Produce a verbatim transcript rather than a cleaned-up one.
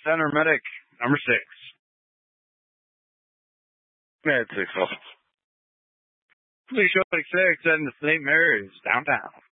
Center Medic, number six. Man, six. Please show six, heading to Saint Mary's, downtown.